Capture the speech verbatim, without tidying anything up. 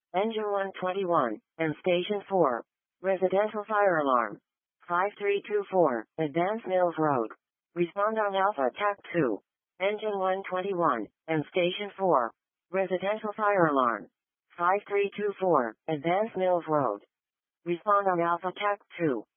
Engine one twenty-one, and Station four. Residential fire alarm. five three two four, Advance Mills Road. Respond on Alpha T A C two. Engine one twenty-one, and Station four. Residential fire alarm. five three two four, Advance Mills Road. Respond on Alpha T A C two.